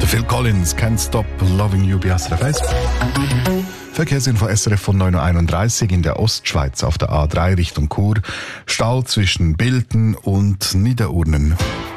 Phil Collins, Can't Stop Loving You bei SRF 1. Verkehrsinfo SRF von 9.31 Uhr in der Ostschweiz auf der A3 Richtung Chur. Stau zwischen Bilten und Niederurnen.